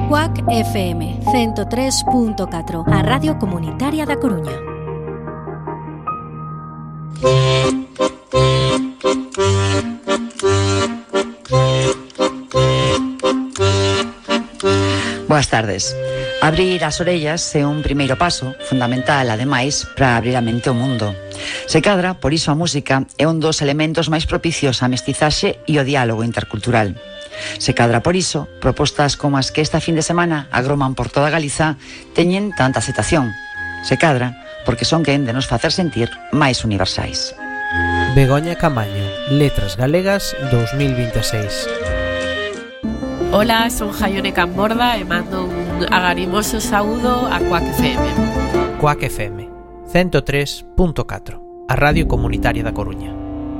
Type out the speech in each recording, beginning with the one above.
Cuac FM 103.4, a Radio Comunitaria da Coruña. Boas tardes. Abrir as orellas é un primeiro paso, fundamental, ademais, para abrir a mente ao mundo. Se cadra, por iso a música é un dos elementos máis propicios á mestizaxe e ao diálogo intercultural. Se cadra por iso, propostas como as que esta fin de semana agroman por toda Galiza teñen tanta aceptación. Se cadra porque son quen de nos facer sentir máis universais. Begoña Camaño, Letras Galegas 2026. Hola, son Jaione Camborda e mando un agarimoso saúdo a Cuac FM. Cuac FM 103.4, a Radio Comunitaria da Coruña.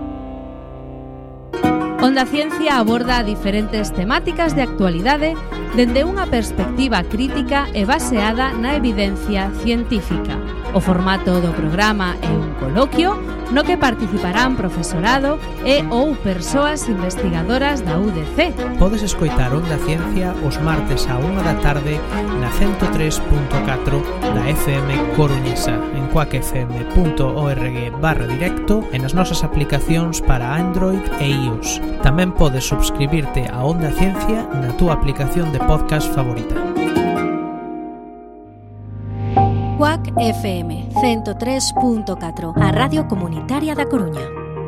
Onda Ciencia aborda diferentes temáticas de actualidade dende unha perspectiva crítica e baseada na evidencia científica. O formato do programa é un coloquio no que participarán profesorado e ou persoas investigadoras da UDC. Podes escoitar Onda Ciencia os martes á 1 da tarde na 103.4 da FM Coruñesa, en cuacfm.org/directo e nas nosas aplicacións para Android e iOS. Tamén podes subscribirte a Onda Ciencia na túa aplicación de podcast favorita. Cuac FM 103.4, a Radio Comunitaria da Coruña.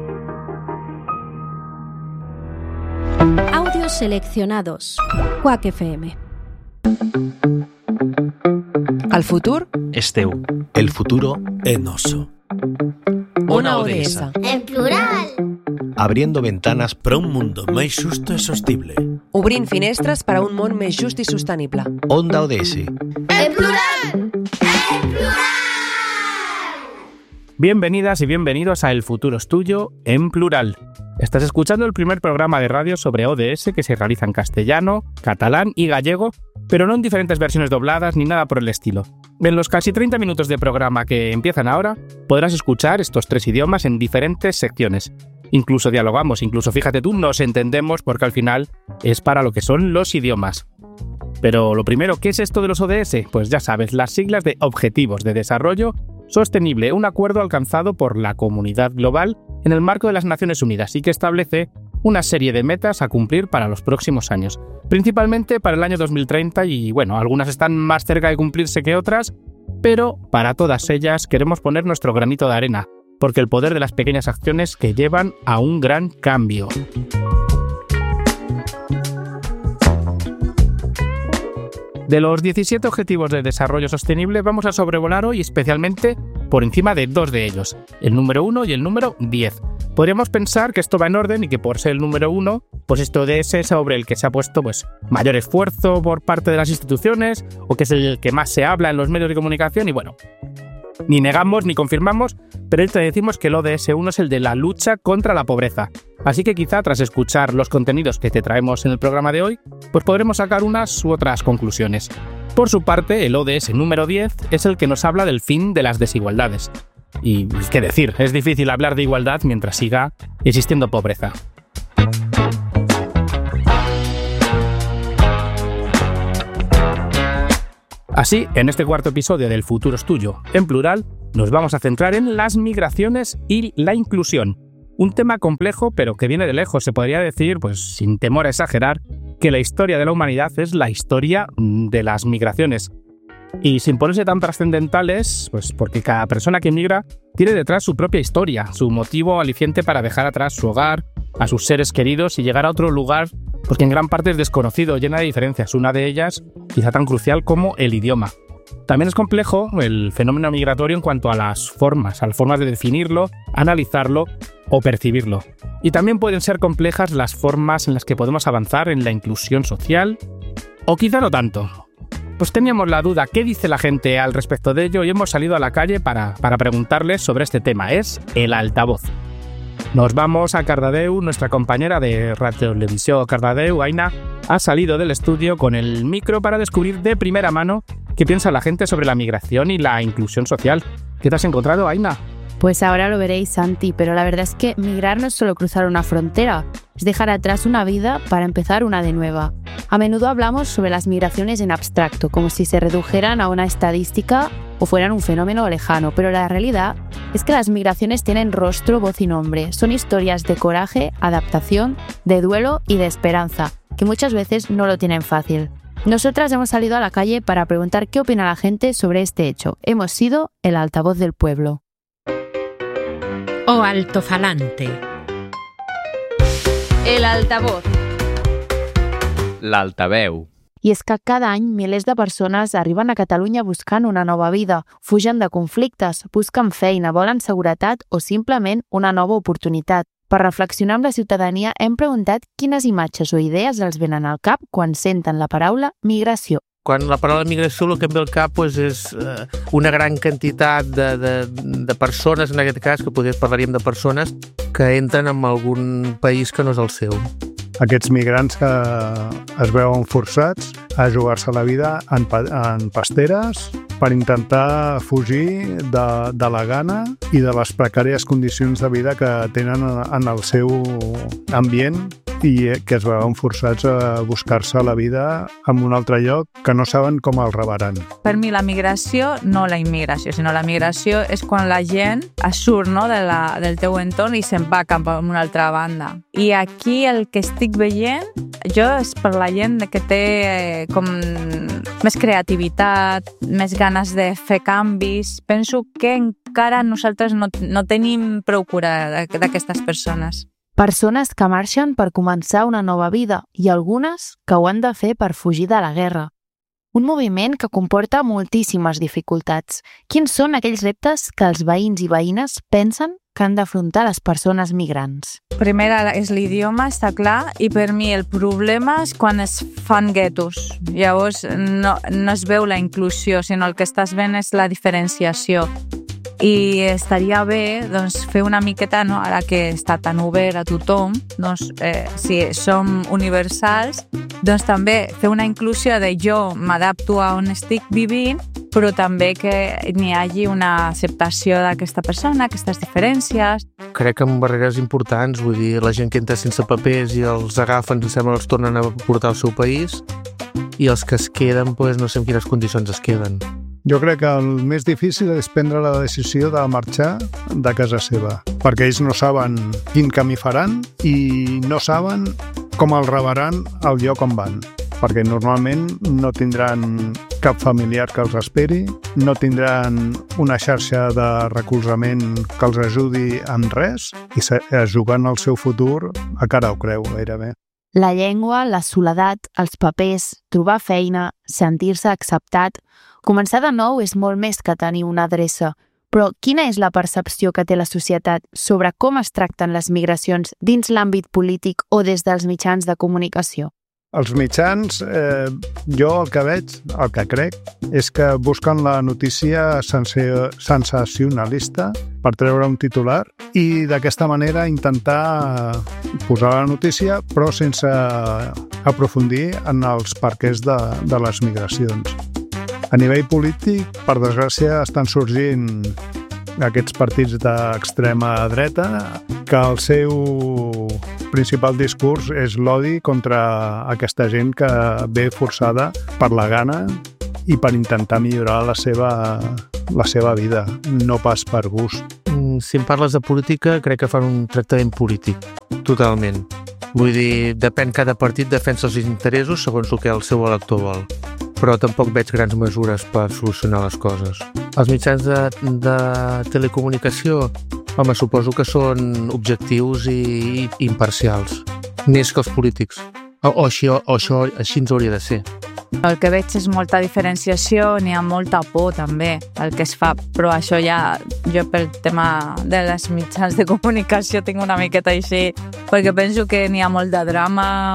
Audios seleccionados. Cuac FM. Al futur esteu. El futuro é noso. Ona ODS. En plural. Abriendo ventanas para un mundo máis xusto e sostible. Obrint finestras para un món més just i sostenible. Onda ODS. En plural. En plural. Bienvenidas y bienvenidos a El futuro es tuyo, en plural. Estás escuchando el primer programa de radio sobre ODS que se realiza en castellano, catalán y gallego, pero no en diferentes versiones dobladas ni nada por el estilo. En los casi 30 minutos de programa que empiezan ahora, podrás escuchar estos 3 idiomas en diferentes secciones. Incluso dialogamos, incluso fíjate tú, nos entendemos porque al final es para lo que son los idiomas. Pero lo primero, ¿qué es esto de los ODS? Pues ya sabes, las siglas de Objetivos de Desarrollo Sostenible, un acuerdo alcanzado por la comunidad global en el marco de las Naciones Unidas y que establece una serie de metas a cumplir para los próximos años, principalmente para el año 2030 y bueno, algunas están más cerca de cumplirse que otras, pero para todas ellas queremos poner nuestro granito de arena, porque el poder de las pequeñas acciones que llevan a un gran cambio. De los 17 Objetivos de Desarrollo Sostenible vamos a sobrevolar hoy especialmente por encima de 2 de ellos, el número 1 y el número 10. Podríamos pensar que esto va en orden y que por ser el número 1, pues esto de ese sobre el que se ha puesto pues mayor esfuerzo por parte de las instituciones o que es el que más se habla en los medios de comunicación y bueno, ni negamos ni confirmamos, pero te decimos que el ODS 1 es el de la lucha contra la pobreza. Así que quizá tras escuchar los contenidos que te traemos en el programa de hoy, pues podremos sacar unas u otras conclusiones. Por su parte, el ODS número 10 es el que nos habla del fin de las desigualdades. Y qué decir, es difícil hablar de igualdad mientras siga existiendo pobreza. Así, en este cuarto episodio del Futuro es tuyo, en plural, nos vamos a centrar en las migraciones y la inclusión. Un tema complejo, pero que viene de lejos, se podría decir, pues sin temor a exagerar, que la historia de la humanidad es la historia de las migraciones. Y sin ponerse tan trascendentales, pues porque cada persona que migra tiene detrás su propia historia, su motivo aliciente para dejar atrás su hogar, a sus seres queridos y llegar a otro lugar, pues que en gran parte es desconocido, llena de diferencias, una de ellas quizá tan crucial como el idioma. También es complejo el fenómeno migratorio en cuanto a las formas de definirlo, analizarlo o percibirlo. Y también pueden ser complejas las formas en las que podemos avanzar en la inclusión social, o quizá no tanto. Pues teníamos la duda, ¿qué dice la gente al respecto de ello? Y hemos salido a la calle para preguntarles sobre este tema. Es el altavoz. Nos vamos a Cardedeu, nuestra compañera de Radio Televisión Cardedeu, Aina, ha salido del estudio con el micro para descubrir de primera mano qué piensa la gente sobre la migración y la inclusión social. ¿Qué te has encontrado, Aina? Pues ahora lo veréis, Santi, pero la verdad es que migrar no es solo cruzar una frontera, es dejar atrás una vida para empezar una de nueva. A menudo hablamos sobre las migraciones en abstracto, como si se redujeran a una estadística o fueran un fenómeno lejano, pero la realidad es que las migraciones tienen rostro, voz y nombre. Son historias de coraje, adaptación, de duelo y de esperanza, que muchas veces no lo tienen fácil. Nosotras hemos salido a la calle para preguntar qué opina la gente sobre este hecho. Hemos sido el altavoz del pueblo. O altofalante. El altavoz. L'altaveu. I és que cada any milers de persones arriben a Catalunya buscant una nova vida, fugen de conflictes, busquen feina, volen seguretat o simplement una nova oportunitat. Per reflexionar amb la ciutadania hem preguntat quines imatges o idees els venen al cap quan senten la paraula migració. Quan la paraula migració el que em ve al cap és una gran quantitat de persones, en aquest cas, que potser parlaríem de persones que entren en algun país que no és el seu. Aquests migrants que es veuen forçats a jugar-se la vida en pasteres per intentar fugir de la gana i de les precàries condicions de vida que tenen en el seu ambient i que es veuen forçats a buscar-se la vida en un altre lloc que no saben com el rebaran. Per mi la migració, no la immigració, sinó la migració és quan la gent es surt del teu entorn i se'n va cap a una altra banda. I aquí el que estic veient jo és per la gent que té com més creativitat, més ganes de fer canvis. Penso que encara nosaltres no tenim prou cura d'aquestes persones. Persones que marxen per començar una nova vida i algunes que ho han de fer per fugir de la guerra. Un moviment que comporta moltíssimes dificultats. Quins són aquells reptes que els veïns i veïnes pensen que han d'afrontar les persones migrants? Primer és l'idioma, està clar, i per mi el problema és quan es fan guetos. Llavors no es veu la inclusió, sinó el que estàs veient és la diferenciació. I estaria bé fer una miqueta, ara que està tan obert a tothom, si som universals, també fer una inclusió de jo m'adapto a on estic vivint, però també que n'hi hagi una acceptació d'aquesta persona, aquestes diferències. Crec que amb barreres importants, vull dir, la gent que entra sense papers i els agafen, sembla els tornen a portar al seu país, i els que es queden, no sé en quines condicions es queden. Jo crec que el més difícil és prendre la decisió de marxar de casa seva, perquè ells no saben quin camí faran i no saben com el rebaran al lloc on van, perquè normalment no tindran cap familiar que els esperi, no tindran una xarxa de recolzament que els ajudi en res i es juguen el seu futur a cara o creu, gairebé. La llengua, la soledat, els papers, trobar feina, sentir-se acceptat. Començar de nou és molt més que tenir una adreça, però quina és la percepció que té la societat sobre com es tracten les migracions dins l'àmbit polític o des dels mitjans de comunicació? Els mitjans, jo el que veig, el que crec, és que busquen la notícia sensacionalista per treure un titular i d'aquesta manera intentar posar la notícia però sense aprofundir en els perquès de les migracions. A nivell polític, per desgràcia, estan sorgint aquests partits d'extrema dreta que el seu principal discurs és l'odi contra aquesta gent que ve forçada per la gana i per intentar millorar la seva vida, no pas per gust. Si em parles de política, crec que fan un tractament polític, totalment. Vull dir, depèn, cada partit defensa els interessos segons el que el seu elector vol, però tampoc veig grans mesures per solucionar les coses. Els mitjans de telecomunicació, home, suposo que són objectius i imparcials, més que els polítics. O això així ens hauria de ser. El que veig és molta diferenciació, n'hi ha molta por també, el que es fa, però això ja, jo pel tema de les mitjans de comunicació tinc una miqueta així, perquè penso que n'hi ha molt de drama,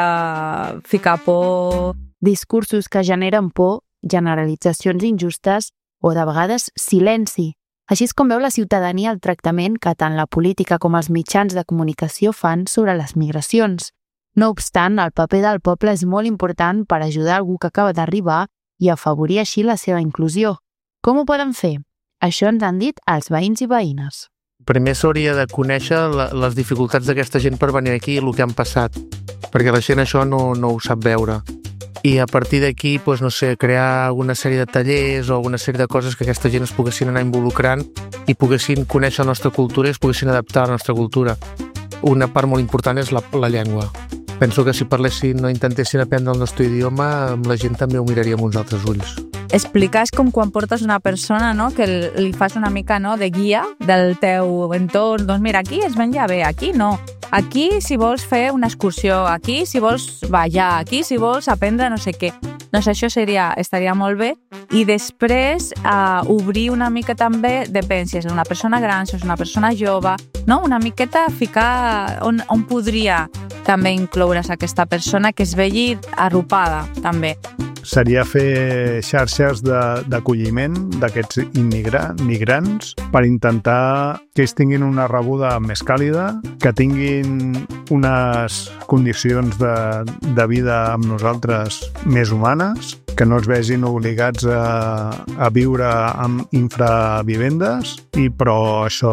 molta ficar por. Discursos que generen por, generalitzacions injustes o, de vegades, silenci. Així és com veu la ciutadania el tractament que tant la política com els mitjans de comunicació fan sobre les migracions. No obstant, el paper del poble és molt important per ajudar algú que acaba d'arribar i afavorir així la seva inclusió. Com ho poden fer? Això ens han dit els veïns i veïnes. Primer s'hauria de conèixer les dificultats d'aquesta gent per venir aquí i el que han passat, perquè la gent això no ho sap veure. I a partir d'aquí, doncs, no sé, crear una sèrie de tallers o una sèrie de coses que aquesta gent es poguessin anar involucrant i poguessin conèixer la nostra cultura i es poguessin adaptar a la nostra cultura. Una part molt important és la llengua. Penso que si parlessin o intentessin aprendre el nostre idioma, la gent també ho miraria amb uns altres ulls. Explicar és com quan portes una persona, no?, que li fas una mica, no?, de guia del teu entorn. Doncs mira, aquí es menja bé, aquí no. Aquí si vols fer una excursió, aquí si vols ballar, aquí si vols aprendre no sé què. Doncs això estaria molt bé. I després obrir una mica també, depèn si és una persona gran, si és una persona jove, no? Una miqueta ficar on podria també incloure's aquesta persona que es vegi arropada també. Seria fer xarxes d'acolliment d'aquests migrants per intentar que ells tinguin una rebuda més càlida, que tinguin unes condicions de vida amb nosaltres més humanes, que no es vegin obligats a viure amb infravivendes, però això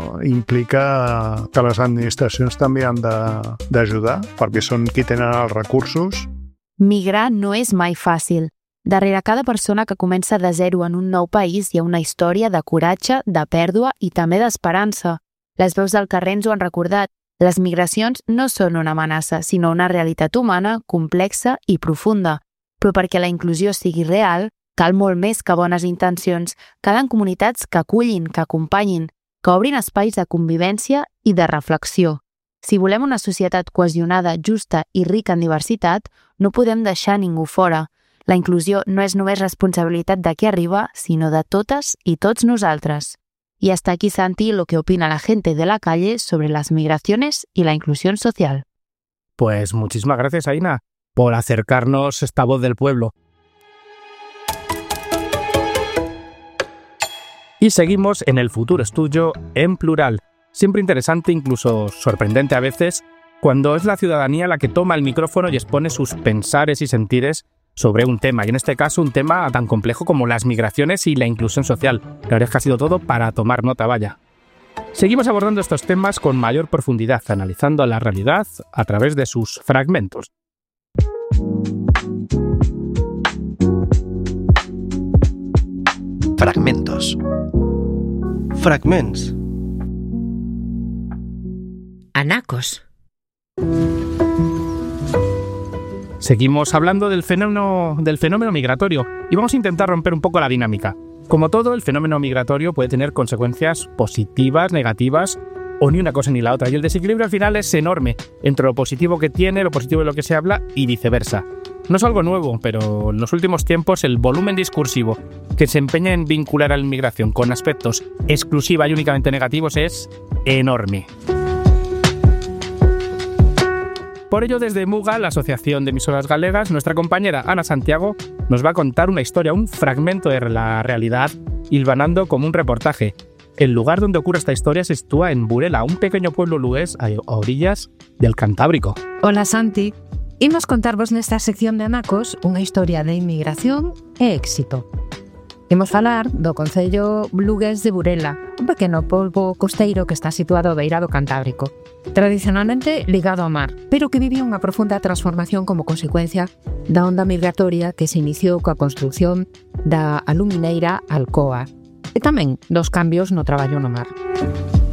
implica que les administracions també han d'ajudar, perquè són qui tenen els recursos. Migrar no és mai fàcil. Darrere cada persona que comença de zero en un nou país hi ha una història de coratge, de pèrdua i també d'esperança. Les veus del carrer ens ho han recordat. Les migracions no són una amenaça, sinó una realitat humana, complexa i profunda. Però perquè la inclusió sigui real, cal molt més que bones intencions. Calen comunitats que acullin, que acompanyin, que obrin espais de convivència i de reflexió. Si volem una societat cohesionada, justa i rica en diversitat, no podem deixar ningú fora. La inclusió no és només responsabilitat de qui arriba, sinó de totes y tots nosaltres. Y hasta aquí, Santi, lo que opina la gente de la calle sobre las migraciones y la inclusión social. Pues muchísimas gracias, Aina, por acercarnos esta voz del pueblo. Y seguimos en el Futuro Estudio en plural. Siempre interesante, incluso sorprendente a veces, cuando es la ciudadanía la que toma el micrófono y expone sus pensares y sentires sobre un tema, y en este caso un tema tan complejo como las migraciones y la inclusión social. La verdad es que ha sido todo para tomar nota, vaya. Seguimos abordando estos temas con mayor profundidad, analizando la realidad a través de sus fragmentos. Fragmentos. Fragments. Anacos. Seguimos hablando del fenómeno migratorio y vamos a intentar romper un poco la dinámica. Como todo, el fenómeno migratorio puede tener consecuencias positivas, negativas o ni una cosa ni la otra. Y el desequilibrio al final es enorme entre lo positivo que tiene, lo positivo de lo que se habla y viceversa. No es algo nuevo, pero en los últimos tiempos el volumen discursivo que se empeña en vincular a la inmigración con aspectos exclusiva y únicamente negativos es enorme. Por ello, desde Muga, la Asociación de Emisoras Galegas, nuestra compañera Ana Santiago nos va a contar una historia, un fragmento de la realidad, hilvanando como un reportaje. El lugar donde ocurre esta historia se sitúa en Burela, un pequeño pueblo lugués a orillas del Cantábrico. Hola, Santi. Imos contarvos nesta sección de Anacos unha historia de inmigración e éxito. Imos falar do concello lugués de Burela, un pequeno polvo costeiro que está situado ao beira do Cantábrico, tradicionalmente ligado ao mar, pero que viviu unha profunda transformación como consecuencia da onda migratoria que se iniciou coa construción da alumineira Alcoa e tamén dos cambios no traballo no mar.